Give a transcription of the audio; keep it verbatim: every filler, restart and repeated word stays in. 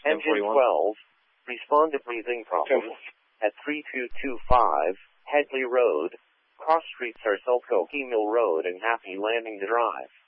Engine twelve, respond to breathing problems at three two two five Headley Road, cross streets are Sulco Mill Road and Happy Landing Drive.